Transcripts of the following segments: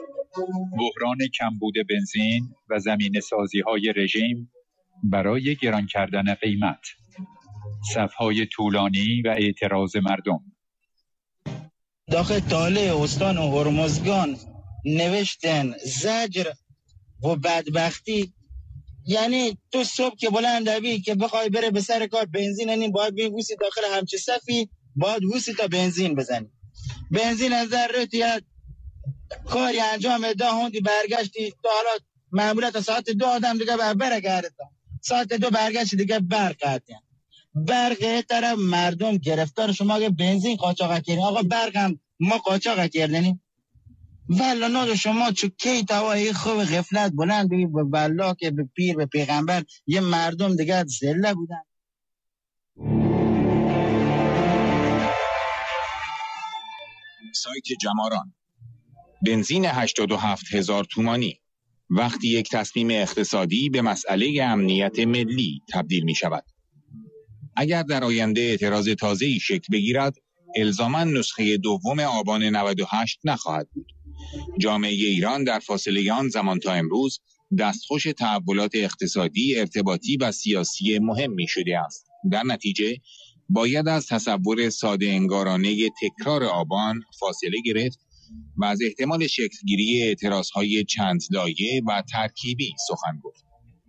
بحران کمبود بنزین و زمینه‌سازی‌های رژیم برای گران کردن قیمت، صف‌های طولانی و اعتراض مردم. داخل تاله استان و هرمزگان نوشتن زجر و بدبختی. یعنی تو صبح که بلند دوی که بخوای بره به سر کار بنزین این باید بیوسی داخل همچه صفی باید ووسی تا بنزین بزنی. بنزین از در رتیت کاری انجام ده هندی برگشتی تا حالا معمولا تا ساعت 2 آدم دیگه برگرده، ساعت 2 برگشتی دیگه برق طرف مردم گرفتار. شما که بنزین قاچاق کردین، آقا برق هم ما قاچاق کردنیم. والا نادو شما چو کی توایی خوب غفلت بلند بگی به والله که به پیر به پیغمبر یه مردم دیگه ذله بودن. سایت جماران: بنزین 87,000 تومانی وقتی یک تصمیم اقتصادی به مسئله امنیت ملی تبدیل می شود. اگر در آینده اعتراض تازه‌ای شکل بگیرد، الزاماً نسخه دوم آبان 98 نخواهد بود. جامعه ایران در فاصله آن زمان تا امروز دستخوش تحولات اقتصادی، ارتباطی و سیاسی مهمی شده است. در نتیجه باید از تصور ساده انگارانه تکرار آبان فاصله گرفت و از احتمال شکلگیری اعتراضهای چند لایه و ترکیبی سخن گفت.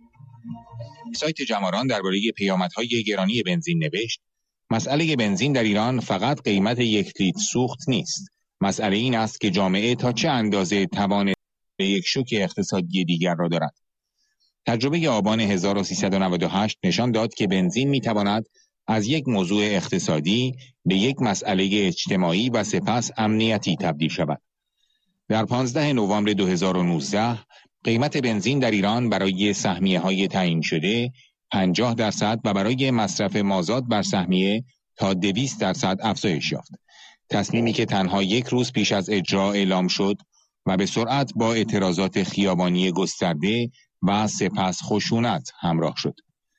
سایت جماران درباره پیامدهای گرانی بنزین نوشت: مسئله بنزین در ایران فقط قیمت 1 لیتر سوخت نیست. مسئله این است که جامعه تا چه اندازه توان به یک شوک اقتصادی دیگر را دارد. تجربه آبان 1398 نشان داد که بنزین میتواند از یک موضوع اقتصادی به یک مسئله اجتماعی و سپس امنیتی تبدیل شود. در 15 نوامبر 2019 قیمت بنزین در ایران برای سهمیه‌های تعیین شده 50% و برای مصرف مازاد بر سهمیه تا 200% افزایش یافت. تصمیمی که تنها 1 روز پیش از اجرا اعلام شد و به سرعت با اعتراضات خیابانی گسترده و سپس خشونت همراه شد.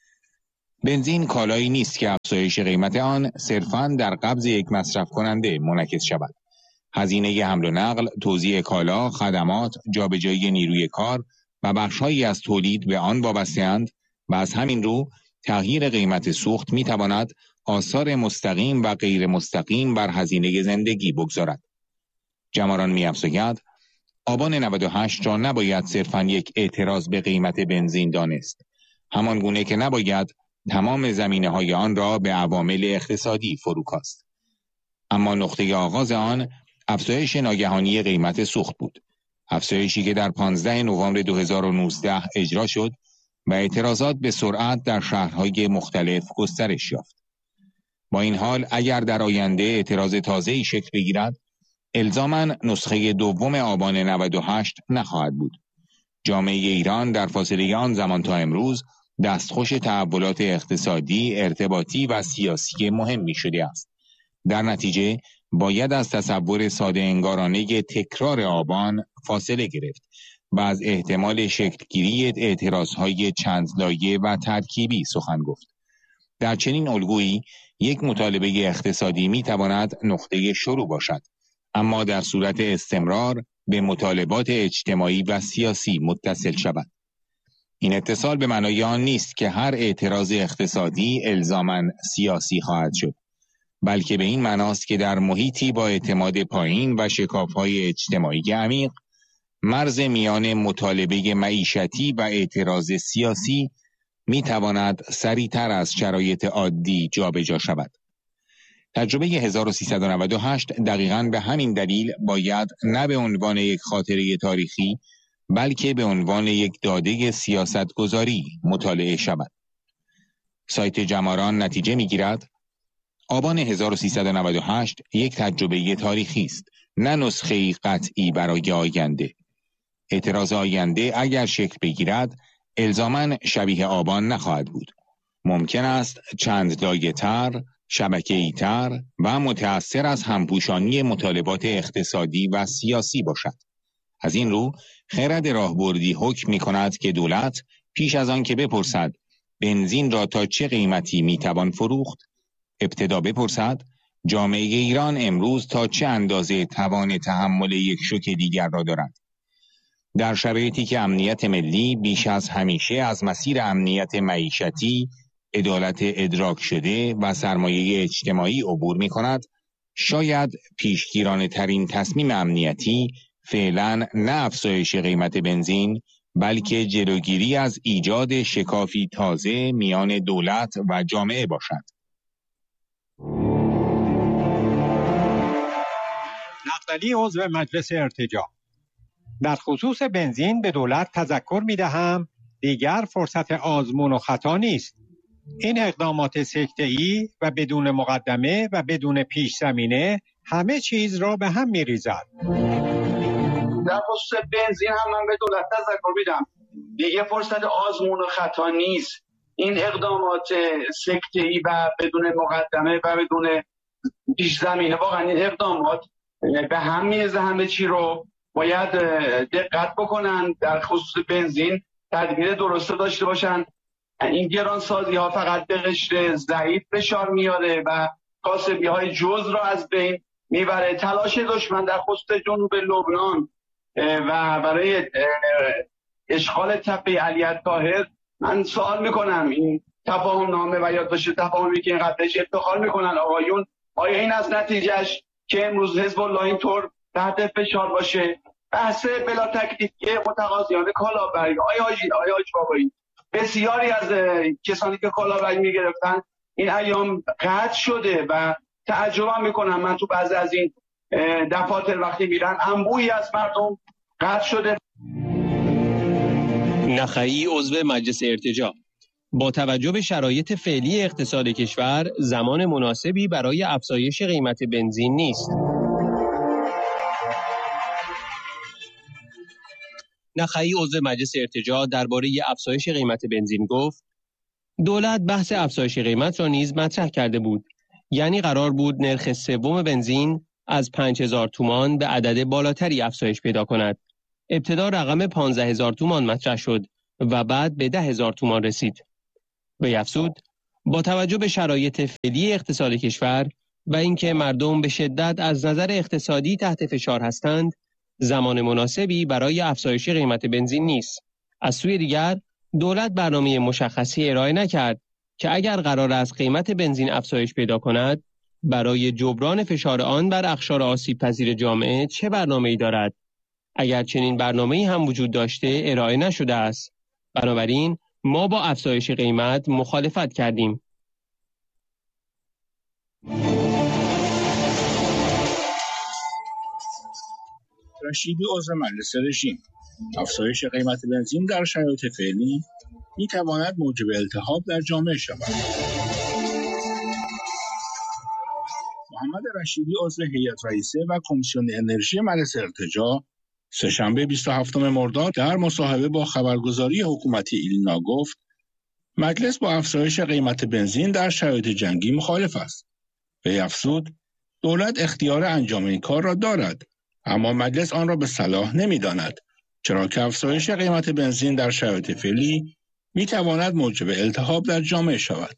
بنزین کالایی نیست که افزایش قیمت آن صرفاً در قبض یک مصرف کننده منعکس شود. هزینه حمل و نقل، توزیع کالا، خدمات، جابجایی نیروی کار و بخش‌هایی از تولید به آن وابسته‌اند و از همین رو تغییر قیمت سوخت می‌تواند آثار مستقیم و غیر مستقیم بر هزینه زندگی بگذارد. جماران می‌افزاید: آبان 98 را نباید صرفاً یک اعتراض به قیمت بنزین دانست، همان گونه که نباید تمام زمینه‌های آن را به عوامل اقتصادی فرو کاست. اما نقطه آغاز آن افزایش ناگهانی قیمت سوخت بود. افزایشی که در 15 نوامبر 2019 اجرا شد و اعتراضات به سرعت در شهرهای مختلف گسترش یافت. با این حال اگر در آینده اعتراض تازه‌ای شکل بگیرد، الزاماً نسخه دوم آبان 98 نخواهد بود. جامعه ایران در فاصله آن زمان تا امروز دستخوش تحولات اقتصادی، ارتباطی و سیاسی مهمی شده است. در نتیجه باید از تصور ساده انگارانه تکرار آبان فاصله گرفت و از احتمال شکلگیری اعتراضهای چند لایه و ترکیبی سخن گفت. در چنین الگویی یک مطالبه اقتصادی می تواند نقطه شروع باشد، اما در صورت استمرار به مطالبات اجتماعی و سیاسی متصل شود. این اتصال به معنای آن نیست که هر اعتراض اقتصادی الزاماً سیاسی خواهد شد، بلکه به این معناست که در محیطی با اعتماد پایین و شکاف‌های اجتماعی عمیق، مرز میان مطالبه معیشتی و اعتراض سیاسی می تواند سریعتر از شرایط عادی جابجا شود. تجربه 1398 دقیقاً به همین دلیل باید نه به عنوان یک خاطره تاریخی، بلکه به عنوان یک داده سیاستگذاری مطالعه شود. سایت جماران نتیجه می‌گیرد: آبان 1398 یک تجربه تاریخی است، نه نسخه‌ای قطعی برای آینده. اعتراض آینده اگر شکل بگیرد، الزاماً شبیه آبان نخواهد بود. ممکن است چند لایه‌تر، شبکه‌ای‌تر و متأثر از همپوشانی مطالبات اقتصادی و سیاسی باشد. از این رو خرد راهبردی حکم می‌کند که دولت پیش از آن که بپرسد بنزین را تا چه قیمتی میتوان فروخت، ابتدا بپرسد جامعه ایران امروز تا چه اندازه توان تحمل یک شوک دیگر را دارد. در شرایطی که امنیت ملی بیش از همیشه از مسیر امنیت معیشتی، عدالت ادراک شده و سرمایه اجتماعی عبور می کند، شاید پیشگیرانه ترین تصمیم امنیتی فعلا نه افزایش قیمت بنزین، بلکه جلوگیری از ایجاد شکافی تازه میان دولت و جامعه باشد. نقدلی عضو مجلس ارتجاع: در خصوص بنزین به دولت تذکر می‌دهم دیگر فرصت آزمون و خطا نیست. این اقدامات سکته‌ای و بدون مقدمه و بدون پیش زمینه همه چیز را به هم می‌ریزد. در خصوص بنزین هم من به دولت تذکر میدم دیگه فرصت آزمون و خطا نیست. این اقدامات سکته‌ای و بدون مقدمه و بدون پیش زمینه، واقعا این اقدامات به هم میریزه. همه چی رو باید دقت بکنن. در خصوص بنزین تدبیر درسته داشته باشن. این گرانسازی ها فقط به قشر ضعیف فشار میاره و کاسبی های جز را از بین میبره. تلاش دشمن در خصوص جنوب لبنان و برای اشغال تپه علی الطاهر، من سوال میکنم این تفاهم نامه و یادداشت تفاهمی که اینقدرش افتخار میکنن آقایون، آیا این از نتیجهش که امروز حزب الله اینطور تحت فشار باشه؟ بحث بلا تکلیفی متقاضیان کالابری، آیا حاجی بابایی، بسیاری از کسانی که کالابری میگرفتن این ایام قطع شده و تعجبم میکنم. من تو بعضی از این دفاتر وقتی میرن انبوهی از مردم قطع شده. نخعی عضو مجلس ارتجاع: با توجه به شرایط فعلی اقتصاد کشور زمان مناسبی برای افزایش قیمت بنزین نیست. نخعی عضو مجلس ارتجاع درباره افزایش قیمت بنزین گفت: دولت بحث افزایش قیمت را نیز مطرح کرده بود. یعنی قرار بود نرخ سوم بنزین از 5000 تومان به عدد بالاتری افزایش پیدا کند. ابتدا رقم 15000 تومان مطرح شد و بعد به 10000 تومان رسید. وی افزود: با توجه به شرایط فعلی اقتصاد کشور و اینکه مردم به شدت از نظر اقتصادی تحت فشار هستند، زمان مناسبی برای افزایش قیمت بنزین نیست. از سوی دیگر دولت برنامه مشخصی ارائه نکرد که اگر قرار است قیمت بنزین افزایش پیدا کند، برای جبران فشار آن بر اقشار آسیب پذیر جامعه چه برنامه‌ای دارد؟ اگر چنین برنامه‌ای هم وجود داشته ارائه نشده است. بنابراین ما با افزایش قیمت مخالفت کردیم. رشیدی عضو مجلس رژیم: افزایش قیمت بنزین در شرایط فعلی می‌تواند موجب التهاب در جامعه شود. محمد رشیدی عضو هیئت رئیسه و کمیسیون انرژی مجلس ارتجاع سه‌شنبه 27 مرداد در مصاحبه با خبرگزاری حکومتی ایلنا گفت: مجلس با افزایش قیمت بنزین در شرایط جنگی مخالف است. وی افزود: دولت اختیار انجام این کار را دارد، اما مجلس آن را به صلاح نمی‌داند، چرا که افزایش قیمت بنزین در شرایط فعلی می‌تواند موجب التهاب در جامعه شود.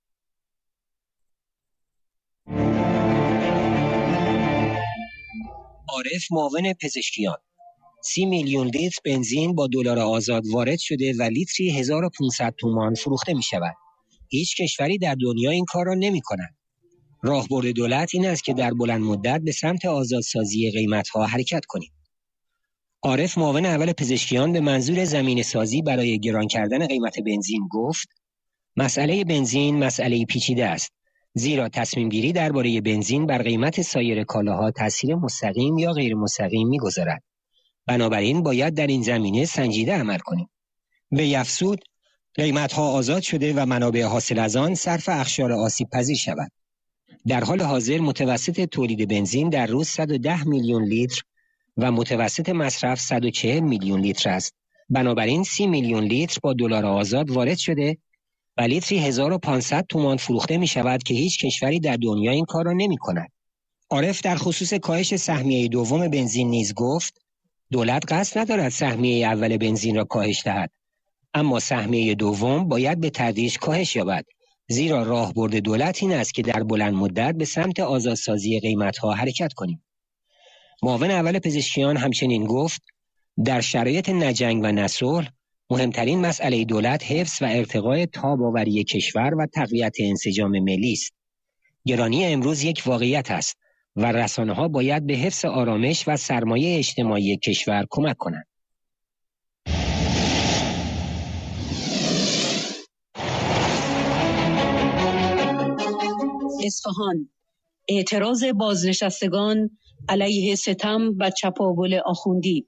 عارف معاون پزشکیان: 30 میلیون لیتر بنزین با دلار آزاد وارد شده و لیتری 1500 تومان فروخته می شود. هیچ کشوری در دنیا این کار را نمی کند. راهبرد دولت این است که در بلند مدت به سمت آزادسازی قیمت‌ها حرکت کنیم. عارف معاون اول پزشکیان به منظور زمینه‌سازی برای گران کردن قیمت بنزین گفت: مسئله بنزین مسئله پیچیده است، زیرا تصمیم گیری درباره بنزین بر قیمت سایر کالاها تأثیر مستقیم یا غیر مستقیم می‌گذارد. بنابراین باید در این زمینه سنجیده عمل کنیم. وی افزود: قیمت‌ها آزاد شده و منابع حاصل از آن صرف اقشار آسیب پذیر شود. در حال حاضر متوسط تولید بنزین در روز 110 میلیون لیتر و متوسط مصرف 140 میلیون لیتر است. بنابراین 30 میلیون لیتر با دلار آزاد وارد شده و لیتری 1500 تومان فروخته می شود که هیچ کشوری در دنیا این کار را نمی کند. عارف در خصوص کاهش سهمیه دوم بنزین نیز گفت: دولت قصد ندارد سهمیه اول بنزین را کاهش دهد، اما سهمیه دوم باید به تدریج کاهش یابد، زیرا راهبرد دولت این است که در بلند مدت به سمت آزادسازی قیمت‌ها حرکت کنیم. معاون اول پزشکیان همچنین گفت: در شرایط نه جنگ و نه صلح مهمترین مسئله دولت حفظ و ارتقای تاب‌آوری کشور و تقویت انسجام ملی است. گرانی امروز یک واقعیت است و رسانه‌ها باید به حفظ آرامش و سرمایه اجتماعی کشور کمک کنند. اصفهان: اعتراض بازنشستگان علیه ستم و چپاول آخوندی.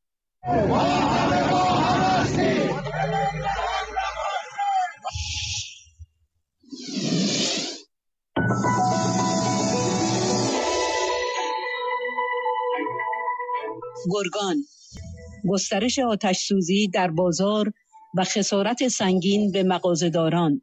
گرگان: گسترش آتش‌سوزی در بازار و خسارت سنگین به مغازه‌داران.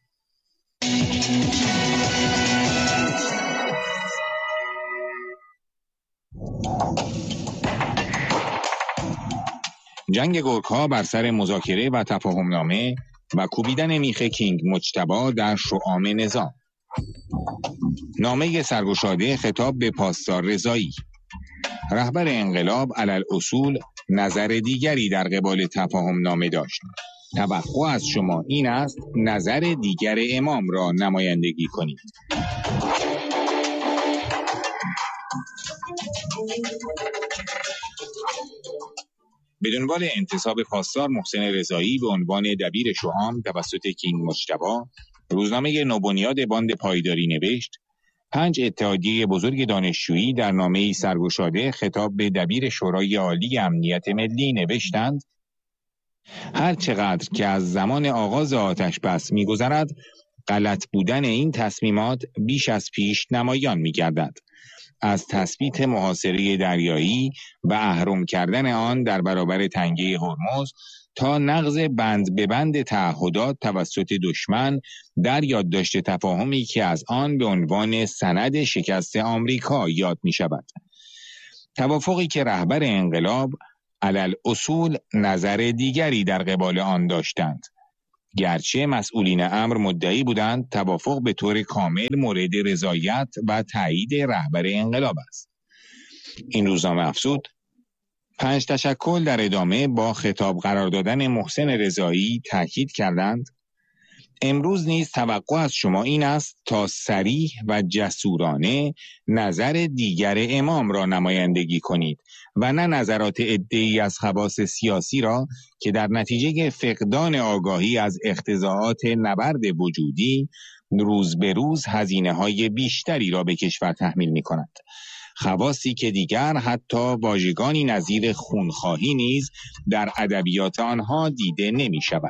جنگ گرگ‌ها بر سر مذاکره و تفاهمنامه و کوبیدن میخ کینگ مجتبی در شعام نظام. نامه سرگشاده خطاب به پاسدار رضایی. رهبر انقلاب علی‌الاصول نظر دیگری در قبال تفاهمنامه داشت. توقع از شما این است نظر دیگر امام را نمایندگی کنید. به دنبال انتصاب پاسدار محسن رضایی به عنوان دبیر شعام توسط کینگ مجتبی، روزنامه نوبنیاد باند پایداری نوشت: 5 اتحادیه بزرگ دانشجویی در نامه‌ای سرگشاده خطاب به دبیر شورای عالی امنیت ملی نوشتند هر چقدر که از زمان آغاز آتش بس می‌گذرد، غلط بودن این تصمیمات بیش از پیش نمایان می‌گردد. از تثبیت محاصره دریایی و اهرم کردن آن در برابر تنگه هرمز تا نقض بند به بند تعهدات توسط دشمن در یادداشت تفاهمی که از آن به عنوان سند شکست آمریکا یاد می شود. توافقی که رهبر انقلاب علی‌الاصول نظر دیگری در قبال آن داشتند. گرچه مسئولین امر مدعی بودند توافق به طور کامل مورد رضایت و تایید رهبر انقلاب است. این روزنامه افزود: 5 تشکل در ادامه با خطاب قرار دادن محسن رضایی تاکید کردند امروز نیز توقع از شما این است تا صریح و جسورانه نظر دیگر امام را نمایندگی کنید و نه نظرات عده‌ای از خواص سیاسی را که در نتیجه فقدان آگاهی از اقتضاعات نبرد وجودی روز به روز هزینه‌های بیشتری را به کشور تحمیل می‌کند. خواصی که دیگر حتی واژگانی نظیر خونخواهی نیز در ادبیات آنها دیده نمی‌شود.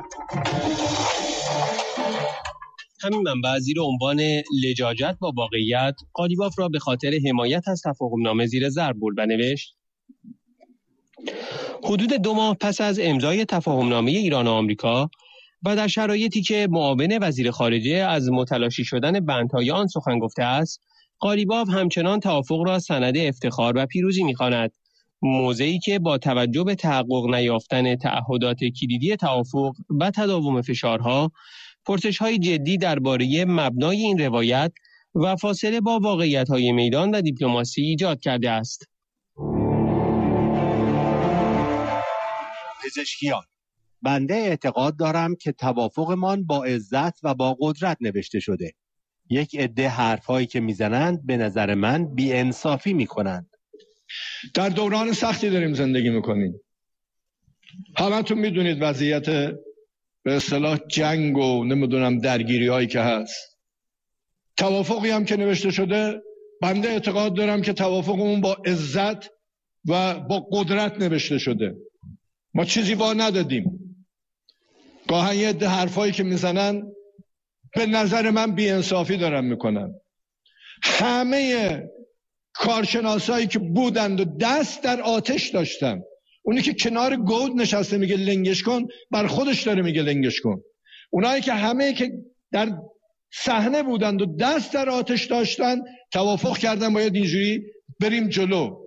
همین منبع زیر عنوان لجاجت با واقعیت قالیباف را به خاطر حمایت از تفاهمنامه زیر ضرب برد و نوشت: حدود 2 ماه پس از امضای تفاهمنامه ایران و آمریکا و در شرایطی که معاون وزیر خارجه از متلاشی شدن بندهای آن سخن گفته است، قالیباف همچنان توافق را سند افتخار و پیروزی می‌خواند. موضعی که با توجه به تحقق نیافتن تعهدات کلیدی توافق و تداوم فشارها، پرسش‌های جدی درباره مبنای این روایت و فاصله با واقعیت‌های میدان و دیپلماسی ایجاد کرده است. پزشکیان: بنده اعتقاد دارم که توافقمان با عزت و با قدرت نوشته شده. یک عده حرف‌هایی که میزنند به نظر من بی‌انصافی میکنند. در دوران سختی داریم زندگی میکنیم. همتون میدونید وضعیت به اصطلاح جنگ و نمیدونم درگیری هایی که هست. توافقی هم که نوشته شده، بنده اعتقاد دارم که توافقمون با عزت و با قدرت نوشته شده. ما چیزی وا ندادیم. گاهن یه عده حرفایی که میزنن به نظر من بی‌انصافی دارن میکنن. همه کارشناسایی که بودند و دست در آتش داشتن، اونی که کنار گود نشسته میگه لنگش کن، بر خودش داره میگه لنگش کن. اونایی که همه که در صحنه بودند و دست در آتش داشتن توافق کردن باید اینجوری بریم جلو.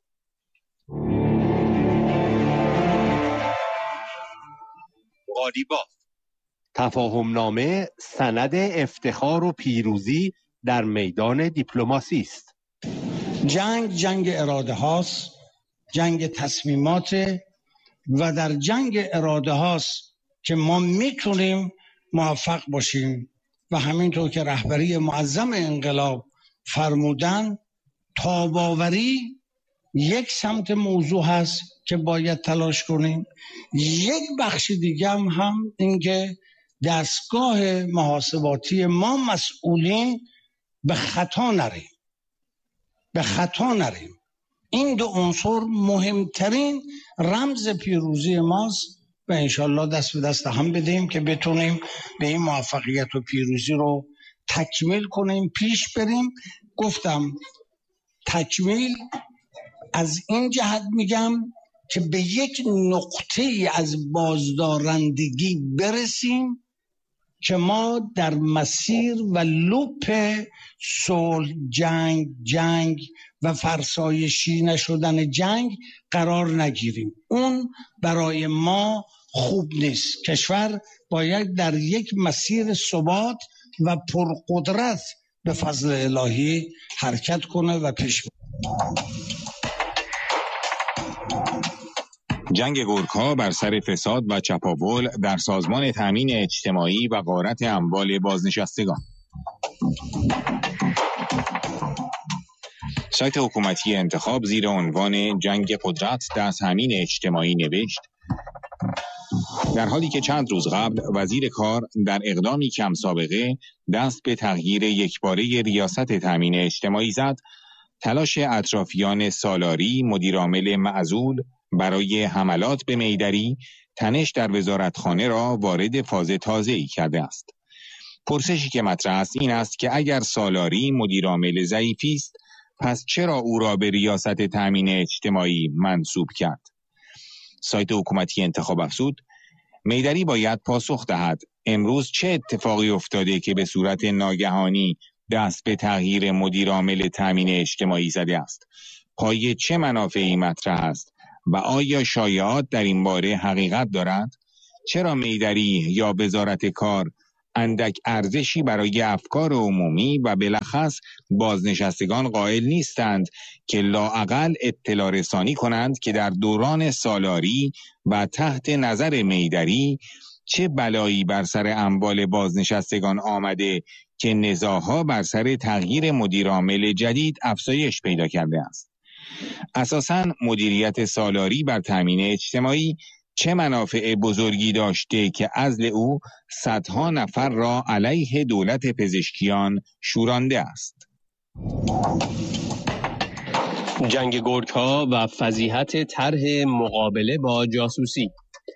قالیباف: تفاهمنامه سند افتخار و پیروزی در میدان دیپلماسی است. جنگ اراده هاست، جنگ تصمیمات و در جنگ اراده هاست که ما میتونیم موفق باشیم و همینطور که رهبری معظم انقلاب فرمودن، تاباوری یک سمت موضوع هست که باید تلاش کنیم. یک بخش دیگه هم این که دستگاه محاسباتی ما مسئولین به خطا نریم. این دو عنصر مهمترین رمز پیروزی ماست و انشالله دست به دست هم بدیم که بتونیم به این موفقیت و پیروزی رو تکمیل کنیم، پیش بریم. گفتم تکمیل از این جهت میگم که به یک نقطه از بازدارندگی برسیم که ما در مسیر و لوپ صلح، جنگ و فرسایشی نشدن جنگ قرار نگیریم. اون برای ما خوب نیست. کشور باید در یک مسیر ثبات و پرقدرت به فضل الهی حرکت کنه و پیش بره. جنگ گورکا بر سر فساد و چپاول در سازمان تامین اجتماعی و غارت اموال بازنشستگان. سایت حکومتی انتخاب زیر عنوان جنگ قدرت در تامین اجتماعی نوشت: در حالی که چند روز قبل وزیر کار در اقدامی کم سابقه دست به تغییر یکباره ریاست تامین اجتماعی زد، تلاش اطرافیان سالاری مدیرعامل معزول برای حملات به میدری تنش در وزارتخانه را وارد فاز تازه‌ای کرده است. پرسشی که مطرح است این است که اگر سالاری مدیرعامل ضعیفی است، پس چرا او را به ریاست تامین اجتماعی منصوب کرد؟ سایت حکومتی انتخاب افزود: میدری باید پاسخ دهد امروز چه اتفاقی افتاده که به صورت ناگهانی دست به تغییر مدیرعامل تامین اجتماعی زده است؟ پای چه منافعی مطرح است و آیا شایعات در این باره حقیقت دارد؟ چرا میدری یا وزارت کار اندک ارزشی برای افکار عمومی و بالاخص بازنشستگان قائل نیستند که لااقل اطلاع رسانی کنند که در دوران سالاری و تحت نظر میدری چه بلایی بر سر اموال بازنشستگان آمده که نزاعها بر سر تغییر مدیرعامل جدید افزایش پیدا کرده است؟ اساساً مدیریت سالاری بر تامین اجتماعی چه منافع بزرگی داشته که عزل او صدها نفر را علیه دولت پزشکیان شورانده است؟ جنگ گورکا و فضیحت طرح مقابله با جاسوسی.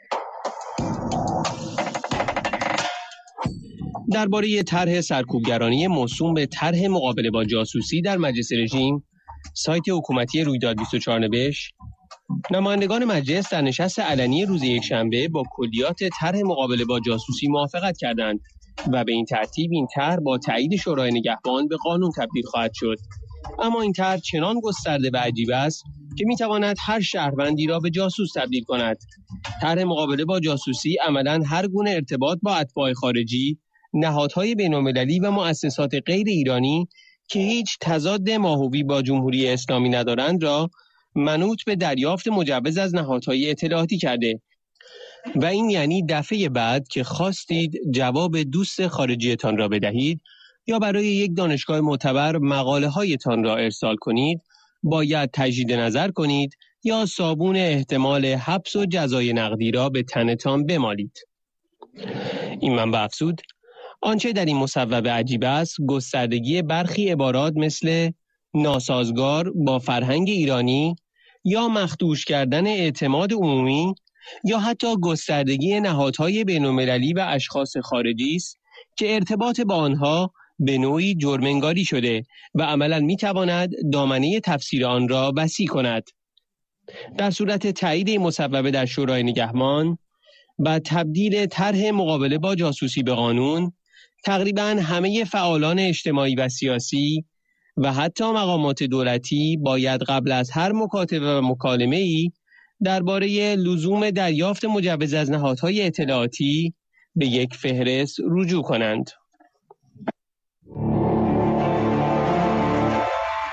درباره طرح سرکوبگرانی موسوم به طرح مقابله با جاسوسی در مجلس رژیم، سایت حکومتی رویداد 24 نوشت: نمایندگان مجلس در نشست علنی روز یکشنبه با کلیات طرح مقابله با جاسوسی موافقت کردند و به این ترتیب این طرح با تایید شورای نگهبان به قانون تبدیل خواهد شد. اما این طرح چنان گسترده و عجیب است که میتواند هر شهروندی را به جاسوس تبدیل کند. طرح مقابله با جاسوسی عملاً هر گونه ارتباط با اتباع خارجی، نهادهای بین‌المللی و مؤسسات غیر ایرانی که هیچ تضاد ماهوی با جمهوری اسلامی ندارند را منوط به دریافت مجوز از نهادهای اطلاعاتی کرده و این یعنی دفعه بعد که خواستید جواب دوست خارجیتان را بدهید یا برای یک دانشگاه معتبر مقاله هایتان را ارسال کنید، باید تجدید نظر کنید یا صابون احتمال حبس و جزای نقدی را به تنتان بمالید. این منبع افزود: آنچه در این مصوبه عجیب است گستردگی برخی عبارات مثل ناسازگار با فرهنگ ایرانی یا مخدوش کردن اعتماد عمومی یا حتی گستردگی نهادهای بین‌المللی و اشخاص خارجی است که ارتباط با آنها به نوعی جرم‌انگاری شده و عملاً می‌تواند دامنه تفسیر آن را وسیع کند. در صورت تایید این مصوبه در شورای نگهبان و تبدیل طرح مقابله با جاسوسی به قانون، تقریباً همه فعالان اجتماعی و سیاسی و حتی مقامات دولتی باید قبل از هر مکاتبه و مکالمه‌ای درباره لزوم دریافت مجوز از نهادهای اطلاعاتی به یک فهرست رجوع کنند.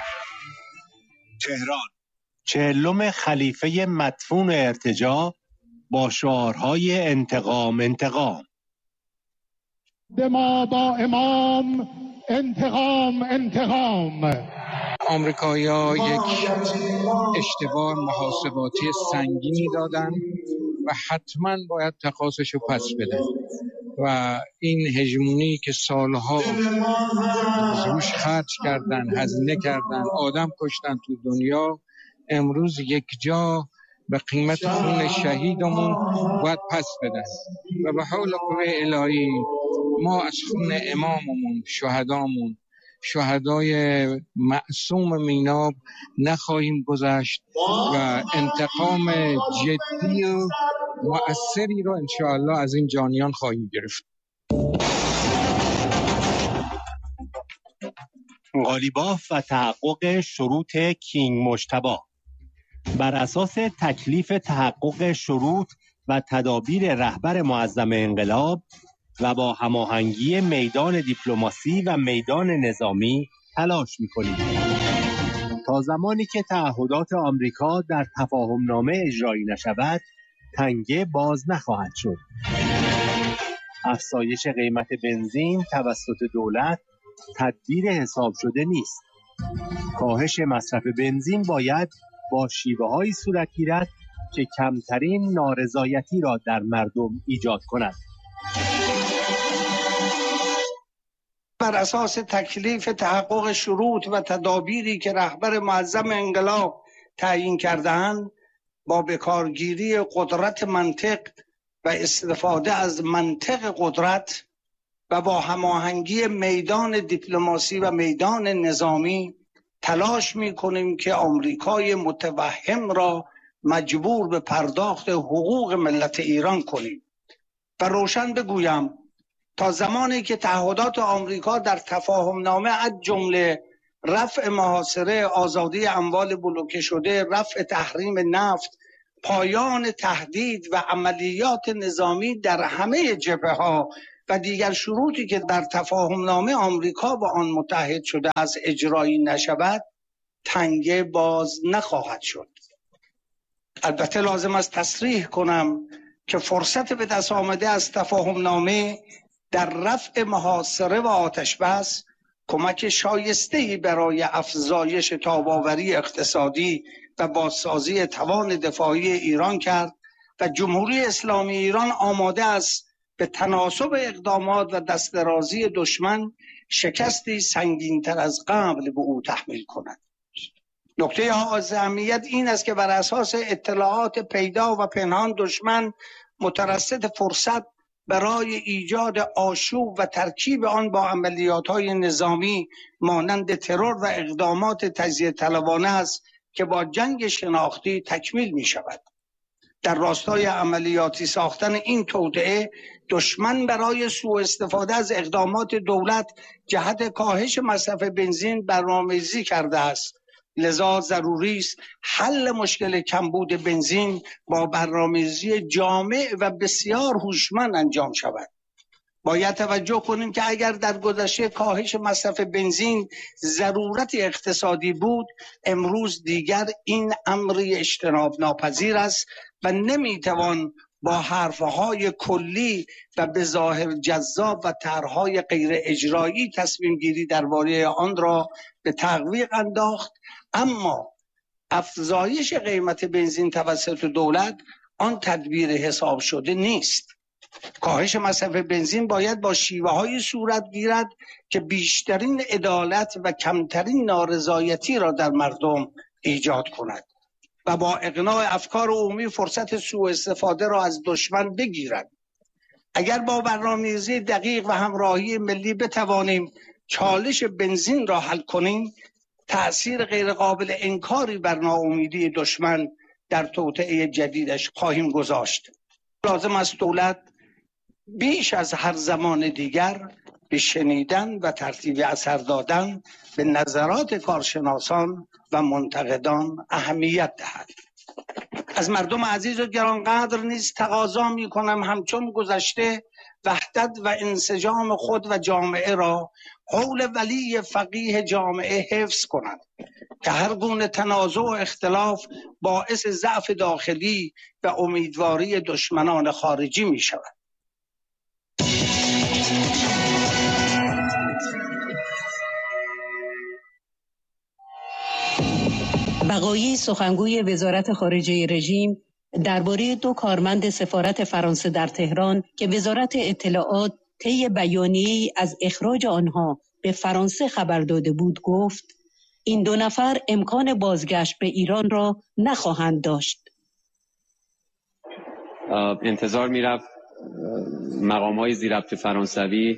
تهران، 40م خلیفه مدفون ارتجاع با شعارهای انتقام انتقام. ما با امام انتقام انتقام. آمریکایی‌ها یک اشتباه محاسباتی سنگینی دادن و حتما باید تقاضاش رو پس بدن و این هژمونی که سالها روش خرج کردن، هزینه کردن، آدم کشتن تو دنیا، امروز یک جا به قیمت خون شهیدمون باید پس بدن و به حول قوه الهی ما از خون اماممون، شهدامون، شهدای معصوم میناب نخواهیم گذشت و انتقام جدی و مؤثری رو انشاءالله از این جانیان خواهیم گرفت. قالیباف و تحقق شروط کینگ مجتبی. بر اساس تکلیف تحقق شروط و تدابیر رهبر معظم انقلاب و با هماهنگی میدان دیپلماسی و میدان نظامی تلاش می‌کنیم تا زمانی که تعهدات آمریکا در تفاهمنامه اجرایی نشود تنگه باز نخواهد شد. افزایش قیمت بنزین توسط دولت تدبیر حساب شده نیست. کاهش مصرف بنزین باید با شیوه‌هایی صورت گیرد که کمترین نارضایتی را در مردم ایجاد کند. بر اساس تکلیف تحقق شروط و تدابیری که رهبر معظم انقلاب تعیین کرده‌اند، با بکارگیری قدرت منطق و استفاده از منطق قدرت و با هماهنگی میدان دیپلماسی و میدان نظامی تلاش می‌کنیم که آمریکای متوهم را مجبور به پرداخت حقوق ملت ایران کنیم و روشن بگویم تا زمانی که تعهدات آمریکا در تفاهمنامه از جمله رفع محاصره، آزادی اموال بلوکه شده، رفع تحریم نفت، پایان تهدید و عملیات نظامی در همه جبهه‌ها و دیگر شروطی که در تفاهمنامه آمریکا با آن متحد شده از اجرایی نشود، تنگه باز نخواهد شد. البته لازم است تصریح کنم که فرصت به دست آمده از تفاهمنامه در رفع محاصره و آتش‌بس کمک شایسته‌ای برای افزایش تاب‌آوری اقتصادی و بازسازی توان دفاعی ایران کرد و جمهوری اسلامی ایران آماده است به تناسب اقدامات و دستدرازی دشمن شکستی سنگین‌تر از قبل به او تحمیل کند. نکته حائز اهمیت این است که بر اساس اطلاعات پیدا و پنهان دشمن مترصد فرصت برای ایجاد آشوب و ترکیب آن با عملیات‌های نظامی مانند ترور و اقدامات تجزیه طلبانه است که با جنگ شناختی تکمیل می شود. در راستای عملیاتی ساختن این توطئه دشمن برای سوء استفاده از اقدامات دولت جهت کاهش مصرف بنزین برنامه‌ریزی کرده است. لذا ضروری است حل مشکل کمبود بنزین با برنامه‌ریزی جامع و بسیار هوشمند انجام شود. باید توجه کنیم که اگر در گذشته کاهش مصرف بنزین ضرورت اقتصادی بود، امروز دیگر این امری اجتناب ناپذیر است و نمیتوان با حرفهای کلی و به ظاهر جذاب و طرحهای غیر اجرایی تصمیم گیری درباره آن را به تعویق انداخت. اما افزایش قیمت بنزین توسط دولت آن تدبیر حساب شده نیست. کاهش مصرف بنزین باید با شیوه‌های صورت گیرد که بیشترین عدالت و کمترین نارضایتی را در مردم ایجاد کند و با اقناع افکار عمومی فرصت سوء استفاده را از دشمن بگیرد. اگر با برنامه‌ریزی دقیق و همراهی ملی بتوانیم چالش بنزین را حل کنیم، تأثیر غیرقابل انکاری بر ناامیدی دشمن در توطئه جدیدش خواهیم گذاشت. لازم است دولت بیش از هر زمان دیگر به شنیدن و ترتیب اثر دادن به نظرات کارشناسان و منتقدان اهمیت دهد. از مردم عزیز و گرانقدر نیز تقاضا می‌کنم همچون گذشته وحدت و انسجام خود و جامعه را قول ولی فقیه جامعه حفظ کنند که هر گونه تنازع و اختلاف باعث ضعف داخلی و امیدواری دشمنان خارجی می شود. بقایی سخنگوی وزارت خارجه رژیم درباره 2 کارمند سفارت فرانسه در تهران که وزارت اطلاعات طی بیانیه‌ای از اخراج آنها به فرانسه خبر داده بود گفت این 2 نفر امکان بازگشت به ایران را نخواهند داشت. انتظار می‌رفت مقام‌های زیرربط فرانسوی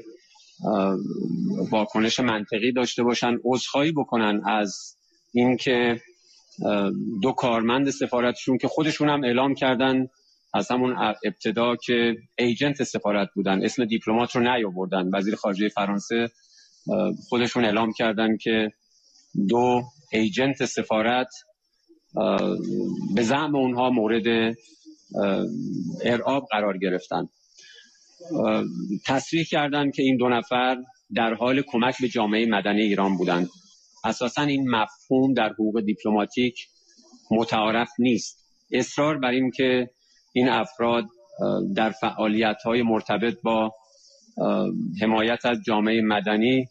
واکنش منطقی داشته باشن، عذرخواهی بکنن از اینکه 2 کارمند سفارتشون که خودشون هم اعلام کردن از همون ابتدا که ایجنت سفارت بودن، اسم دیپلمات رو نیاوردن. وزیر خارجه فرانسه خودشون اعلام کردن که 2 ایجنت سفارت به زعم اونها مورد ارعاب قرار گرفتن. تصریح کردن که این 2 نفر در حال کمک به جامعه مدنی ایران بودند. اساساً این مفهوم در حقوق دیپلماتیک متعارف نیست. اصرار بر این که این افراد در فعالیت‌های مرتبط با حمایت از جامعه مدنی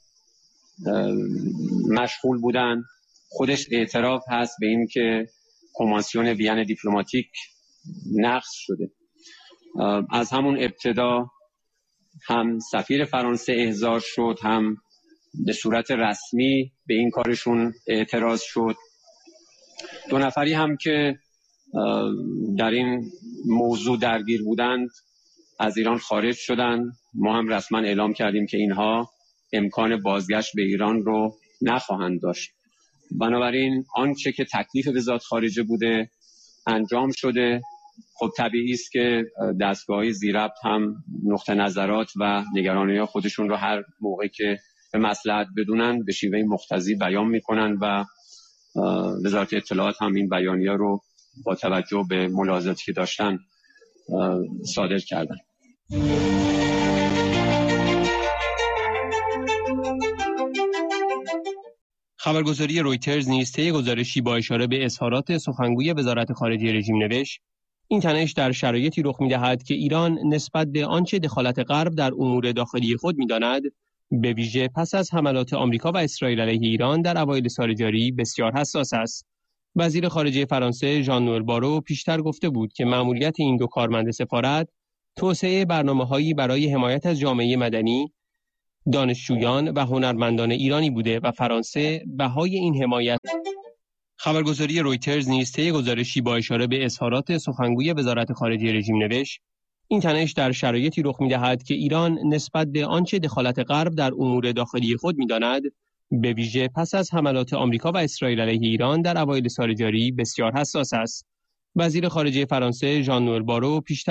مشغول بودند خودش اعتراف هست به این که کنوانسیون وین دیپلماتیک نقض شده. از همون ابتدا هم سفیر فرانسه احضار شد، هم به صورت رسمی به این کارشون اعتراض شد. 2 نفری هم که در این موضوع درگیر بودند از ایران خارج شدند. ما هم رسما اعلام کردیم که اینها امکان بازگشت به ایران رو نخواهند داشت. بنابراین آنچه که تکلیف وزارت خارجه بوده انجام شده. خب طبیعی است که دستگاه‌های زیرربط هم نقطه نظرات و نگرانی‌های خودشون رو هر موقع که به مصلحت بدونن به شیوه مقتضی بیان میکنن و وزارت اطلاعات هم این بیانیه رو با توجه به ملاحظاتی که داشتن صادر کردن. خبرگزاری رویترز نیز طی گزارشی با اشاره به اظهارات سخنگوی وزارت خارجه رژیم نوشت این تنش در شرایطی رخ می‌دهد که ایران نسبت به آنچه دخالت غرب در امور داخلی خود می‌داند به ویژه پس از حملات آمریکا و اسرائیل علیه ایران در اوایل سال جاری بسیار حساس است. وزیر خارجه فرانسه ژان نوئل بارو پیشتر گفته بود که مأموریت این 2 کارمند سفارت توسعه برنامه‌هایی برای حمایت از جامعه مدنی، دانشجویان و هنرمندان ایرانی بوده و فرانسه بهای این حمایت. خبرگزاری رویترز نیز طی گزارشی با اشاره به اظهارات سخنگوی وزارت خارجه رژیم نوشت این تنش در شرایطی رخ می‌دهد که ایران نسبت به آنچه دخالت غرب در امور داخلی خود می‌داند به ویژه پس از حملات آمریکا و اسرائیل علیه ایران در اوایل سال جاری بسیار حساس است. وزیر خارجه فرانسه ژان نوئل بارو پیشتر